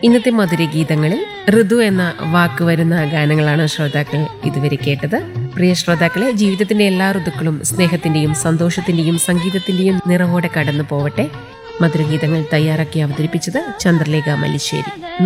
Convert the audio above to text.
ഇന്നത്തെ മധുരഗീതങ്ങളിൽ ഋതു എന്ന വാക്ക് വരുന്ന ഗാനങ്ങളാണ് ശ്രോതാക്കൾ ഇതുവരെ കേട്ടത്. പ്രിയ ശ്രോതാക്കളെ, ജീവിതത്തിന്റെ എല്ലാ ഋതുക്കളും സ്നേഹത്തിന്റെയും സന്തോഷത്തിന്റെയും സംഗീതത്തിന്റെയും നിറവോടെ കടന്നു പോവട്ടെ. മധുരഗീതങ്ങൾ തയ്യാറാക്കി അവതരിപ്പിച്ചത് ചന്ദ്രലേഖ മല്ലിശ്ശേരി.